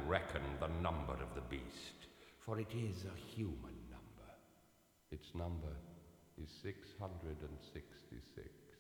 reckon the number of the beast, for it is a human number. Its number is 666.